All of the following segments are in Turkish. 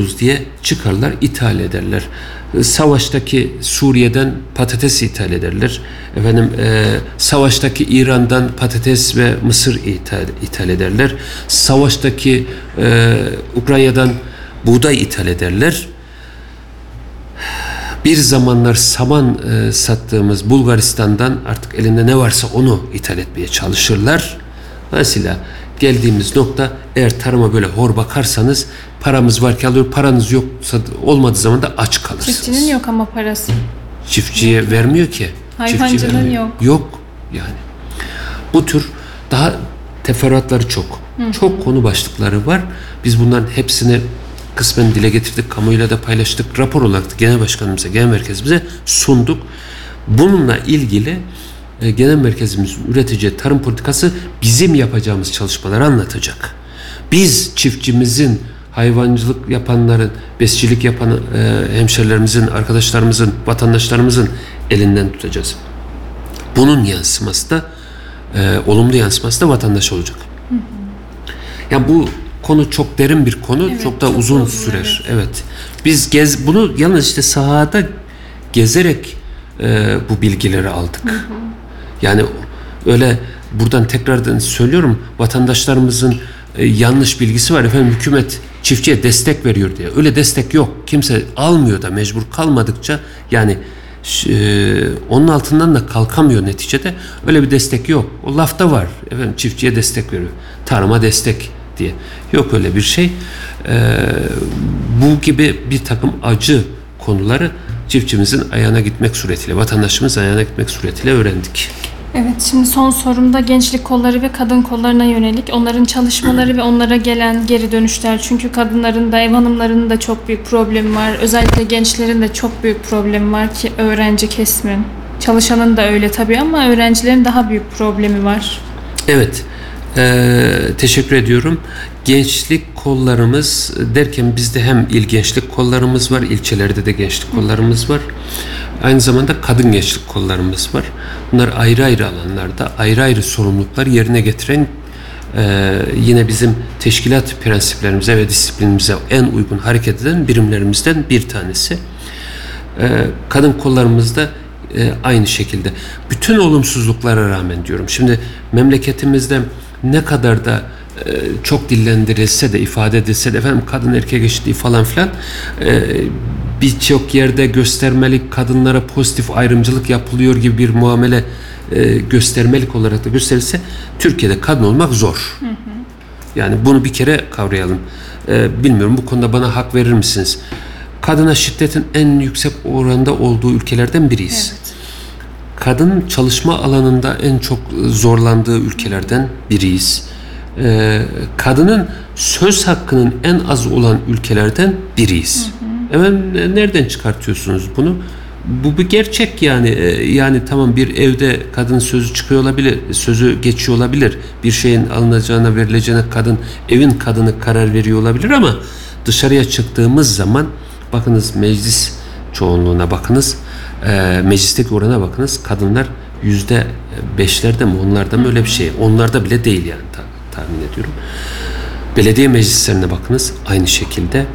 ucuz diye çıkarlar, ithal ederler. Savaştaki Suriye'den patates ithal ederler. Savaştaki İran'dan patates ve mısır ithal ederler. Savaştaki Ukrayna'dan buğday ithal ederler. Bir zamanlar saman sattığımız Bulgaristan'dan artık elinde ne varsa onu ithal etmeye çalışırlar. Mesela geldiğimiz nokta, eğer tarıma böyle hor bakarsanız paramız varken alıyor, paranız yoksa olmadığı zaman da aç kalırsınız. Çiftçinin yok ama parası. Çiftçiye vermiyor ki. Hayvancının yok. Yok yani. Bu tür daha teferruatları çok. Çok konu başlıkları var. Biz bunların hepsini kısmen dile getirdik, kamuyla da paylaştık. Rapor olarak da genel başkanımıza, genel merkezimize sunduk. Bununla ilgili genel merkezimiz üreticiye tarım politikası bizim yapacağımız çalışmaları anlatacak. Biz çiftçimizin, hayvancılık yapanların, besicilik yapan hemşerilerimizin, arkadaşlarımızın, vatandaşlarımızın elinden tutacağız. Bunun yansıması da, olumlu yansıması da vatandaş olacak. Yani bu konu çok derin bir konu, evet, çok da uzun sürer. Evet. Biz bunu yalnız işte sahada gezerek bu bilgileri aldık. Yani öyle buradan tekrardan söylüyorum, vatandaşlarımızın yanlış bilgisi var. Hükümet çiftçiye destek veriyor diye. Öyle destek yok. Kimse almıyor da mecbur kalmadıkça, yani onun altından da kalkamıyor neticede. Öyle bir destek yok. O lafta var. Çiftçiye destek veriyor. Tarıma destek diye. Yok öyle bir şey. Bu gibi bir takım acı konuları çiftçimizin ayağına gitmek suretiyle, vatandaşımız ayağına gitmek suretiyle öğrendik. Evet, şimdi son sorumda gençlik kolları ve kadın kollarına yönelik. Onların çalışmaları ve onlara gelen geri dönüşler. Çünkü kadınların da, ev hanımlarının da çok büyük problemi var. Özellikle gençlerin de çok büyük problemi var ki öğrenci kesimin. Çalışanın da öyle tabii ama öğrencilerin daha büyük problemi var. Evet. Teşekkür ediyorum. Gençlik kollarımız derken bizde hem il gençlik kollarımız var, ilçelerde de gençlik kollarımız var. Aynı zamanda kadın gençlik kollarımız var. Bunlar ayrı ayrı alanlarda ayrı ayrı sorumluluklar yerine getiren, yine bizim teşkilat prensiplerimize ve disiplinimize en uygun hareket eden birimlerimizden bir tanesi. Kadın kollarımızda aynı şekilde. Bütün olumsuzluklara rağmen diyorum. Şimdi memleketimizde ne kadar da çok dillendirilse de, ifade edilse de kadın erkek eşitliği falan filan, birçok yerde göstermelik, kadınlara pozitif ayrımcılık yapılıyor gibi bir muamele göstermelik olarak da gösterilse, Türkiye'de kadın olmak zor. Yani bunu bir kere kavrayalım. Bilmiyorum, bu konuda bana hak verir misiniz? Kadına şiddetin en yüksek oranda olduğu ülkelerden biriyiz. Evet. Kadın çalışma alanında en çok zorlandığı ülkelerden biriyiz. Kadının söz hakkının en az olan ülkelerden biriyiz. Nereden çıkartıyorsunuz bunu? Bu bir gerçek yani. Yani tamam, bir evde kadın sözü çıkıyor olabilir, sözü geçiyor olabilir. Bir şeyin alınacağına, verileceğine evin kadını karar veriyor olabilir ama dışarıya çıktığımız zaman bakınız, meclis çoğunluğuna bakınız, meclisteki orana bakınız, kadınlar %5'lerde mi, onlarda mı, öyle bir şey. Onlarda bile değil yani, tahmin ediyorum. Belediye meclislerine bakınız, aynı şekilde.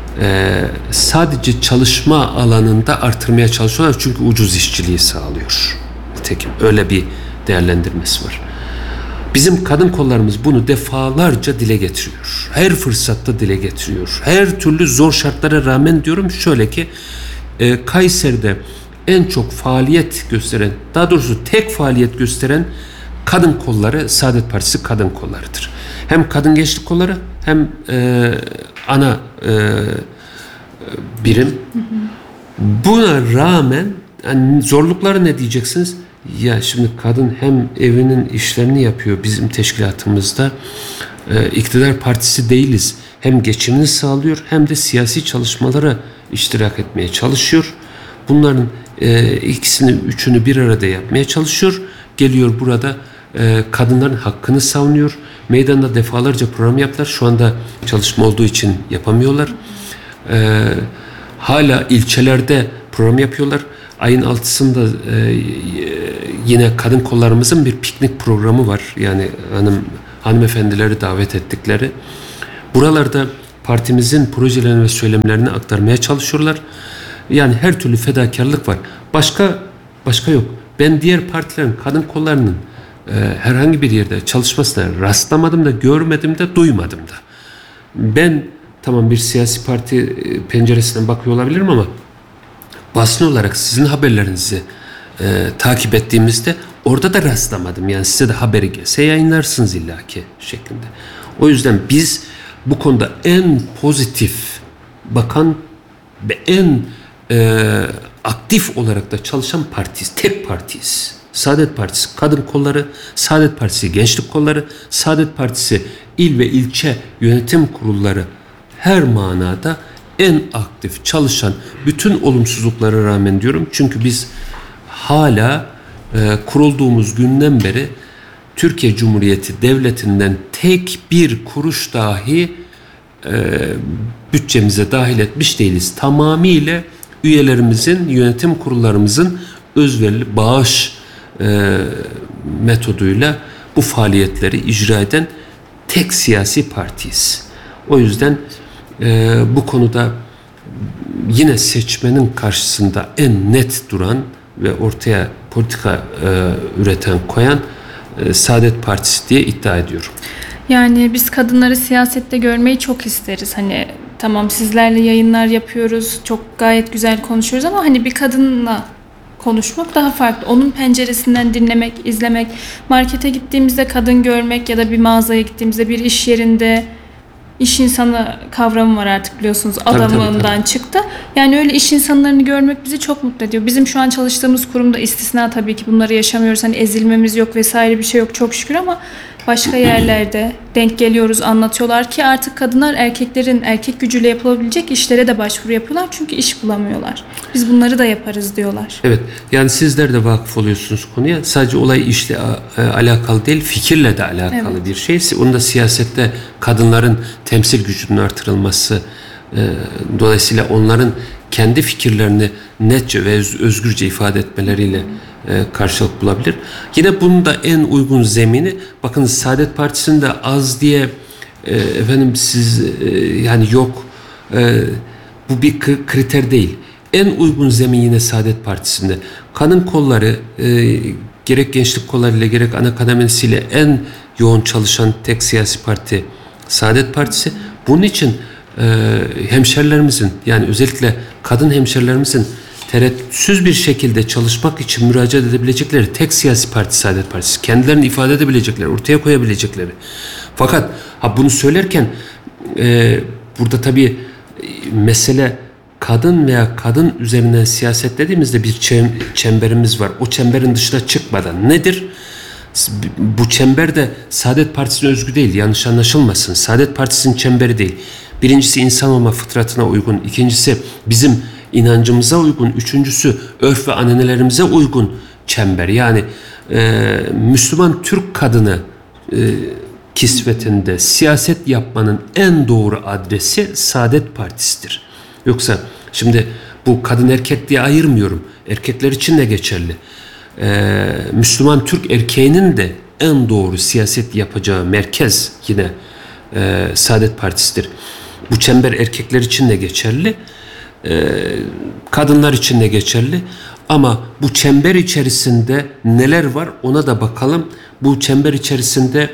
Sadece çalışma alanında artırmaya çalışıyorlar çünkü ucuz işçiliği sağlıyor. Nitekim öyle bir değerlendirmesi var. Bizim kadın kollarımız bunu defalarca dile getiriyor. Her fırsatta dile getiriyor. Her türlü zor şartlara rağmen diyorum, şöyle ki Kayseri'de en çok faaliyet gösteren, daha doğrusu tek faaliyet gösteren kadın kolları Saadet Partisi kadın kollarıdır. Hem kadın gençlik kolları hem ana birim. Buna rağmen yani zorlukları ne diyeceksiniz? Ya şimdi kadın hem evinin işlerini yapıyor bizim teşkilatımızda. İktidar partisi değiliz. Hem geçimini sağlıyor hem de siyasi çalışmalara iştirak etmeye çalışıyor. Bunların ikisini, üçünü bir arada yapmaya çalışıyor. Geliyor burada kadınların hakkını savunuyor. Meydanda defalarca program yaptılar. Şu anda çalışma olduğu için yapamıyorlar. Hala ilçelerde program yapıyorlar. Ayın 6'sında yine kadın kollarımızın bir piknik programı var. Yani hanımefendileri davet ettikleri. Buralarda partimizin projelerini ve söylemlerini aktarmaya çalışıyorlar. Yani her türlü fedakarlık var. Başka yok. Ben diğer partilerin kadın kollarının herhangi bir yerde çalışmasına rastlamadım da, görmedim de, duymadım da. Ben tamam bir siyasi parti penceresinden bakıyor olabilirim ama basın olarak sizin haberlerinizi takip ettiğimizde orada da rastlamadım. Yani size de haberi gelse yayınlarsınız illaki şeklinde. O yüzden biz bu konuda en pozitif bakan ve en aktif olarak da çalışan partiyiz. Tek partiyiz. Saadet Partisi kadın kolları, Saadet Partisi gençlik kolları, Saadet Partisi il ve ilçe yönetim kurulları her manada en aktif çalışan, bütün olumsuzluklara rağmen diyorum. Çünkü biz hala kurulduğumuz günden beri Türkiye Cumhuriyeti Devleti'nden tek bir kuruş dahi bütçemize dahil etmiş değiliz. Tamamıyla üyelerimizin, yönetim kurullarımızın özverili bağış metoduyla bu faaliyetleri icra eden tek siyasi partiyiz. O yüzden bu konuda yine seçmenin karşısında en net duran ve ortaya politika üreten, koyan Saadet Partisi diye iddia ediyorum. Yani biz kadınları siyasette görmeyi çok isteriz. Hani tamam, sizlerle yayınlar yapıyoruz, çok gayet güzel konuşuyoruz ama hani bir kadınla konuşmak daha farklı. Onun penceresinden dinlemek, izlemek, markete gittiğimizde kadın görmek ya da bir mağazaya gittiğimizde, bir iş yerinde iş insanı kavramı var artık, biliyorsunuz, adamından çıktı. Yani öyle iş insanlarını görmek bizi çok mutlu ediyor. Bizim şu an çalıştığımız kurumda istisna tabii ki, bunları yaşamıyoruz. Hani ezilmemiz yok vesaire, bir şey yok çok şükür, ama başka yerlerde denk geliyoruz, anlatıyorlar ki artık kadınlar erkeklerin erkek gücüyle yapılabilecek işlere de başvuru yapıyorlar. Çünkü iş bulamıyorlar. Biz bunları da yaparız diyorlar. Evet, yani sizler de vakıf oluyorsunuz konuya. Sadece olay işle alakalı değil, fikirle de alakalı bir şey. Onun da siyasette kadınların temsil gücünün artırılması, dolayısıyla onların kendi fikirlerini netçe ve özgürce ifade etmeleriyle karşılık bulabilir. Yine bunun da en uygun zemini, bakın Saadet Partisi'nde az diye efendim siz yani yok, bu bir kriter değil. En uygun zemin yine Saadet Partisi'nde. Kadın kolları gerek gençlik kollarıyla gerek ana kademesiyle en yoğun çalışan tek siyasi parti Saadet Partisi. Bunun için hemşerilerimizin, yani özellikle kadın hemşerilerimizin tereddütsüz bir şekilde çalışmak için müracaat edebilecekleri tek siyasi parti Saadet Partisi. Kendilerini ifade edebilecekleri, ortaya koyabilecekleri. Fakat bunu söylerken burada tabii mesele kadın veya kadın üzerinden siyaset dediğimizde bir çemberimiz var. O çemberin dışına çıkmadan nedir? Bu çember de Saadet Partisi'ne özgü değil, yanlış anlaşılmasın. Saadet Partisi'nin çemberi değil. Birincisi insan olma fıtratına uygun. İkincisi bizim inancımıza uygun. Üçüncüsü örf ve ananelerimize uygun çember. Yani Müslüman Türk kadını kisvetinde siyaset yapmanın en doğru adresi Saadet Partisi'dir. Yoksa şimdi bu kadın erkek diye ayırmıyorum. Erkekler için de geçerli. Müslüman Türk erkeğinin de en doğru siyaset yapacağı merkez yine Saadet Partisi'dir. Bu çember erkekler için de geçerli, kadınlar için de geçerli. Ama bu çember içerisinde neler var ona da bakalım. Bu çember içerisinde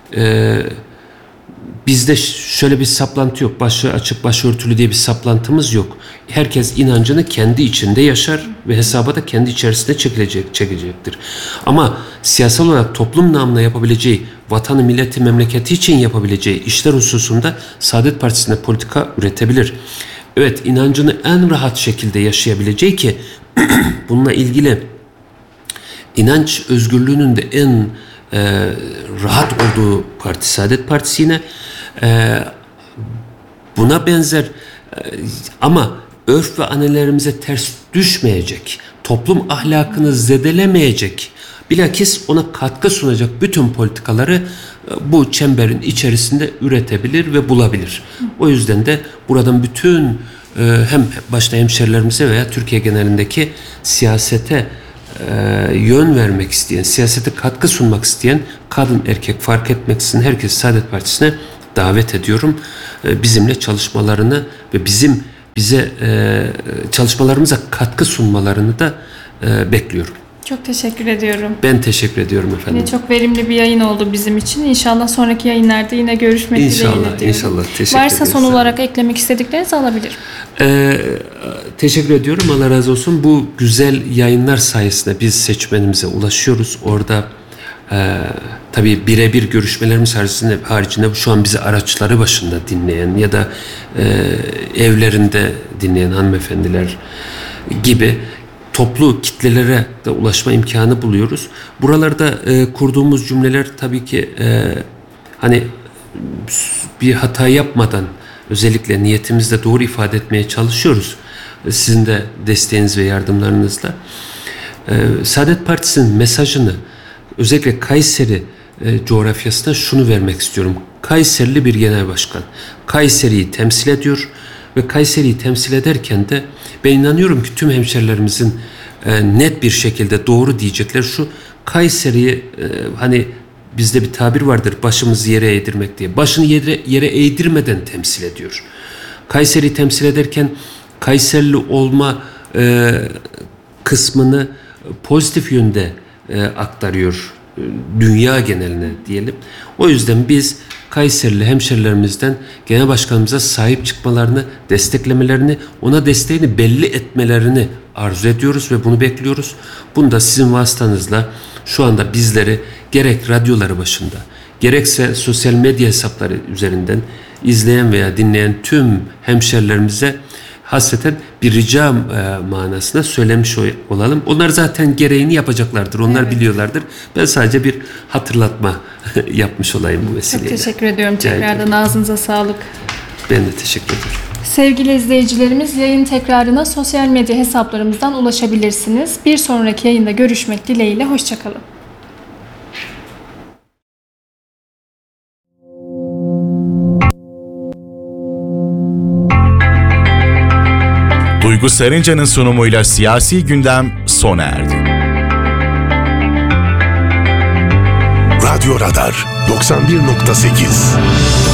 bizde şöyle bir saplantı yok. Başı açık, başörtülü diye bir saplantımız yok. Herkes inancını kendi içinde yaşar ve hesaba da kendi içerisinde çekecektir. Ama siyasal olarak toplum namına yapabileceği, vatanı, milleti, memleketi için yapabileceği işler hususunda Saadet Partisi'nde politika üretebilir. Evet, inancını en rahat şekilde yaşayabileceği ki bununla ilgili inanç özgürlüğünün de en rahat olduğu parti Saadet Partisi yine. Buna benzer ama örf ve ananelerimize ters düşmeyecek, toplum ahlakını zedelemeyecek, bilakis ona katkı sunacak bütün politikaları bu çemberin içerisinde üretebilir ve bulabilir. O yüzden de buradan bütün hem başta hemşerilerimize veya Türkiye genelindeki siyasete yön vermek isteyen, siyasete katkı sunmak isteyen kadın erkek fark etmeksizin herkes Saadet Partisi'ne davet ediyorum. Bizimle çalışmalarını ve bize çalışmalarımıza katkı sunmalarını da bekliyorum. Çok teşekkür ediyorum. Ben teşekkür ediyorum efendim. Yine çok verimli bir yayın oldu bizim için. İnşallah sonraki yayınlarda yine görüşmek dileğiyle diyorum. İnşallah. Teşekkür Varsa ederiz. son olarak eklemek istediklerinizi alabilirim. Teşekkür ediyorum. Allah razı olsun. Bu güzel yayınlar sayesinde biz seçmenimize ulaşıyoruz. Orada tabii birebir görüşmelerimiz haricinde şu an bizi araçları başında dinleyen ya da evlerinde dinleyen hanımefendiler gibi toplu kitlelere de ulaşma imkanı buluyoruz. Buralarda kurduğumuz cümleler tabii ki hani bir hata yapmadan özellikle niyetimizde doğru ifade etmeye çalışıyoruz. Sizin de desteğiniz ve yardımlarınızla. Saadet Partisi'nin mesajını özellikle Kayseri coğrafyasına şunu vermek istiyorum. Kayserili bir genel başkan. Kayseri'yi temsil ediyor ve Kayseri'yi temsil ederken de ben inanıyorum ki tüm hemşerilerimizin net bir şekilde doğru diyecekler şu: Kayseri'yi hani bizde bir tabir vardır, başımızı yere eğdirmek diye. Başını yere eğdirmeden temsil ediyor. Kayseri'yi temsil ederken Kayserili olma kısmını pozitif yönde aktarıyor dünya geneline diyelim. O yüzden biz Kayserili hemşerilerimizden genel başkanımıza sahip çıkmalarını, desteklemelerini, ona desteğini belli etmelerini arzu ediyoruz ve bunu bekliyoruz. Bunu da sizin vasıtanızla şu anda bizleri gerek radyoları başında, gerekse sosyal medya hesapları üzerinden izleyen veya dinleyen tüm hemşerilerimize hasreten bir rica manasına söylemiş olalım. Onlar zaten gereğini yapacaklardır. Onlar biliyorlardır. Ben sadece bir hatırlatma yapmış olayım bu vesileyle. Çok teşekkür ediyorum. Tekrardan ağzınıza sağlık. Ben de teşekkür ederim. Sevgili izleyicilerimiz, yayın tekrarına sosyal medya hesaplarımızdan ulaşabilirsiniz. Bir sonraki yayında görüşmek dileğiyle. Hoşçakalın. Duygu Sarınca'nın sunumuyla Siyasi Gündem sona erdi. Radyo Radar 91.8